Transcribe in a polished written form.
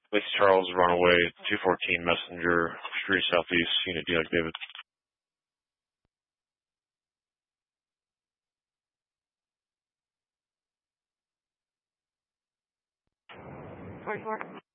Lacey Charles, Runaway, 214 Messenger, Street Southeast, Unit D like David. 44.